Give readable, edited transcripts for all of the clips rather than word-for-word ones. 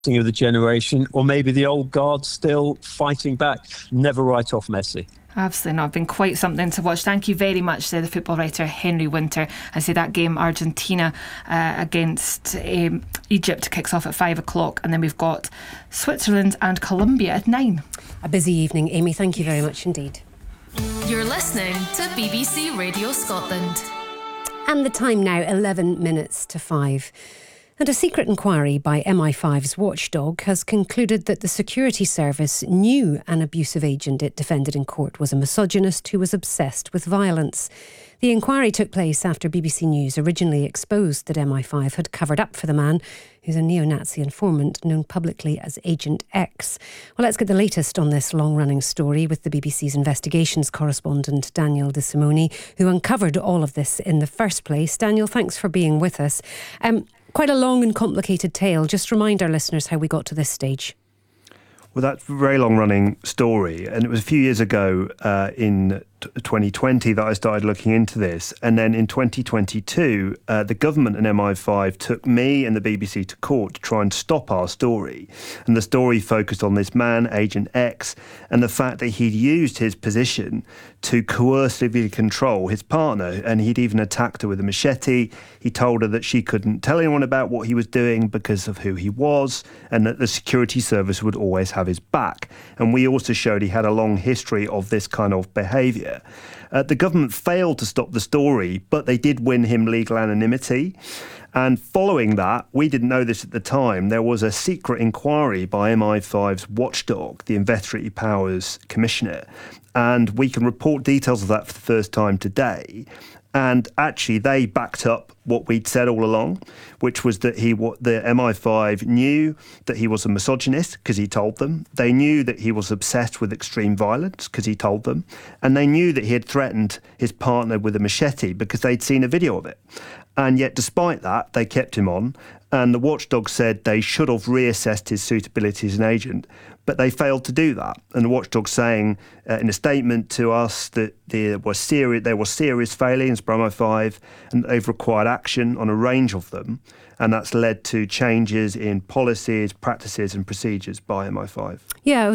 of the generation, or maybe the old guard still fighting back. Never write off Messi. Absolutely not. Been quite something to watch. Thank you very much to the football writer Henry Winter. I say that game Argentina against Egypt kicks off at 5 o'clock, and then we've got Switzerland and Colombia at 9. A busy evening, Amy. Thank you very much indeed. You're listening to BBC Radio Scotland. And the time now, 11 minutes to 5. And a secret inquiry by MI5's watchdog has concluded that the security service knew an abusive agent it defended in court was a misogynist who was obsessed with violence. The inquiry took place after BBC News originally exposed that MI5 had covered up for the man, who's a neo-Nazi informant known publicly as Agent X. Well, let's get the latest on this long-running story with the BBC's investigations correspondent Daniel De Simone, who uncovered all of this in the first place. Daniel, thanks for being with us. Quite a long and complicated tale. Just remind our listeners how we got to this stage. Well, that's a very long-running story, and it was a few years ago in 2020 that I started looking into this, and then in 2022 the government and MI5 took me and the BBC to court to try and stop our story, and the story focused on this man, Agent X, and the fact that he'd used his position to coercively control his partner, and he'd even attacked her with a machete. He told her that she couldn't tell anyone about what he was doing because of who he was, and that the security service would always have his back. And we also showed he had a long history of this kind of behaviour. The government failed to stop the story, but they did win him legal anonymity. And following that, we didn't know this at the time, there was a secret inquiry by MI5's watchdog, the Investigatory Powers Commissioner. And we can report details of that for the first time today. And actually, they backed up what we'd said all along, which was that the MI5 knew that he was a misogynist because he told them. They knew that he was obsessed with extreme violence because he told them. And they knew that he had threatened his partner with a machete because they'd seen a video of it. And yet, despite that, they kept him on. And the watchdog said they should have reassessed his suitability as an agent, but they failed to do that. And the watchdog saying in a statement to us that there were serious failings by MI5 and they've required action on a range of them. And that's led to changes in policies, practices and procedures by MI5. Yeah,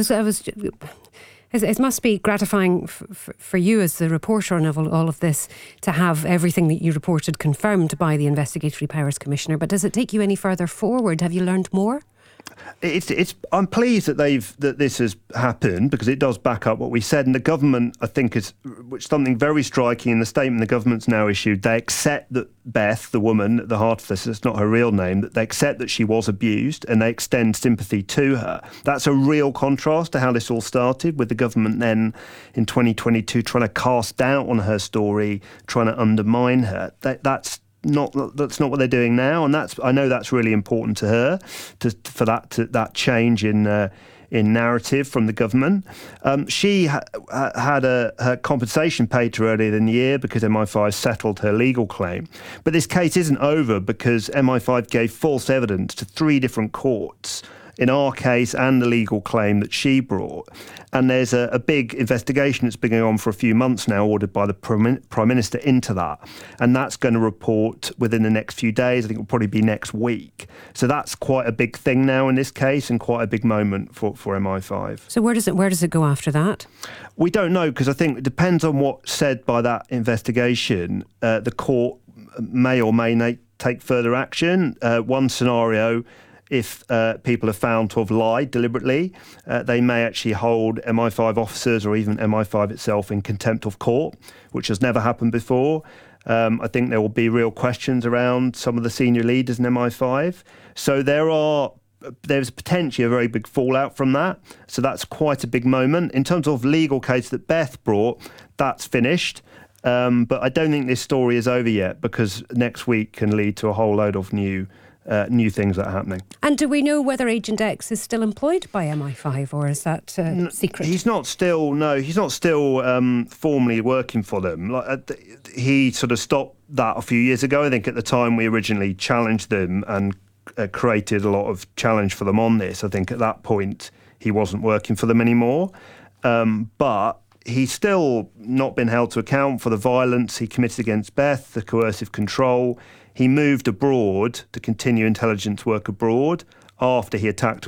it must be gratifying for you as the reporter on all of this to have everything that you reported confirmed by the Investigatory Powers Commissioner. But does it take you any further forward? Have you learned more? I'm pleased that this has happened because it does back up what we said. And the government, I think, is something very striking in the statement the government's now issued. They accept that Beth, the woman at the heart of this, it's not her real name, that they accept that she was abused and they extend sympathy to her. That's a real contrast to how this all started, with the government then in 2022 trying to cast doubt on her story, trying to undermine her. That's not what they're doing now, and I know that's really important to her, for that change in narrative from the government. She had her compensation paid to her earlier in the year because MI5 settled her legal claim. But this case isn't over because MI5 gave false evidence to 3 different courts in our case and the legal claim that she brought. And there's a big investigation that's been going on for a few months now, ordered by the Prime Minister into that. And that's going to report within the next few days. I think it'll probably be next week. So that's quite a big thing now in this case, and quite a big moment for MI5. So where does it go after that? We don't know, because I think it depends on what's said by that investigation. The court may or may not take further action. One scenario, if people are found to have lied deliberately, they may actually hold MI5 officers or even MI5 itself in contempt of court, which has never happened before. I think there will be real questions around some of the senior leaders in MI5. So there's potentially a very big fallout from that. So that's quite a big moment. In terms of legal case that Beth brought, that's finished. But I don't think this story is over yet, because next week can lead to a whole load of new things that are happening. And do we know whether Agent X is still employed by MI5, or is that secret? He's not still formally working for them. He sort of stopped that a few years ago. I think at the time we originally challenged them and created a lot of challenge for them on this. I think at that point he wasn't working for them anymore. But he's still not been held to account for the violence he committed against Beth, the coercive control. He moved abroad to continue intelligence work abroad after he attacked